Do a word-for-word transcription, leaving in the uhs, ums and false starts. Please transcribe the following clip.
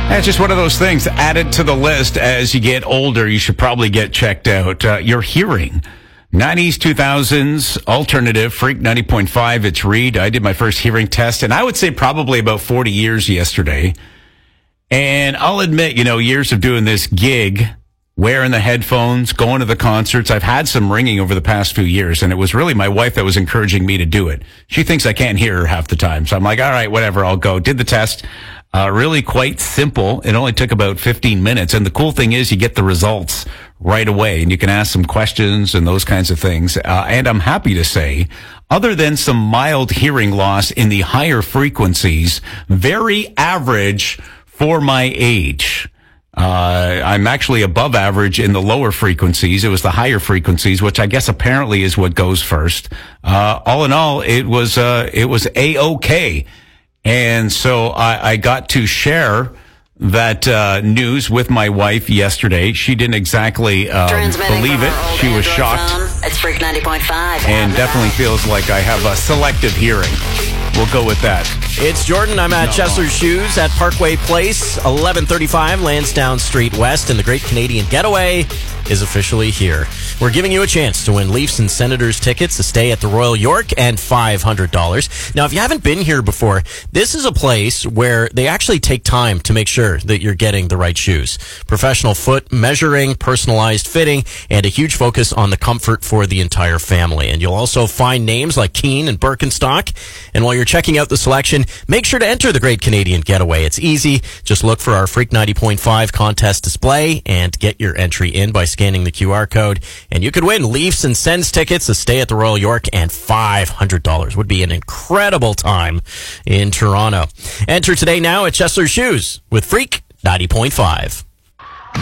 It's just one of those things. Add it to the list as you get older. You should probably get checked out. Uh, your hearing. nineties, two thousands, alternative, Freak ninety point five. It's Reed. I did my first hearing test, and I would say probably about forty years yesterday. And I'll admit, you know, years of doing this gig, wearing the headphones, going to the concerts, I've had some ringing over the past few years, and it was really my wife that was encouraging me to do it. She thinks I can't hear her half the time. So I'm like, all right, whatever, I'll go. Did the test. Uh, really quite simple. It only took about fifteen minutes. And the cool thing is you get the results right away, and you can ask some questions and those kinds of things. Uh, and I'm happy to say, other than some mild hearing loss in the higher frequencies, very average for my age. Uh, I'm actually above average in the lower frequencies. It was the higher frequencies, which I guess apparently is what goes first. Uh, all in all, it was, uh, it was A-okay. And so I, I got to share that uh, news with my wife yesterday. She didn't exactly um, believe it. She was shocked. Phone. It's Freak ninety point five. And definitely feels like I have a selective hearing. We'll go with that. It's Jordan. I'm at no. Chesler's Shoes at Parkway Place, eleven thirty-five Lansdowne Street West, and the Great Canadian Getaway is officially here. We're giving you a chance to win Leafs and Senators tickets to stay at the Royal York and five hundred dollars. Now, if you haven't been here before, this is a place where they actually take time to make sure that you're getting the right shoes. Professional foot measuring, personalized fitting, and a huge focus on the comfort for the entire family. And you'll also find names like Keen and Birkenstock. And while you're checking out the selection, make sure to enter the Great Canadian Getaway. It's easy. Just look for our Freak ninety point five contest display and get your entry in by scanning the Q R code. And you could win Leafs and Sens tickets to stay at the Royal York and five hundred dollars. Would be an incredible time in Toronto. Enter today now at Chesler's Shoes with Freak ninety point five.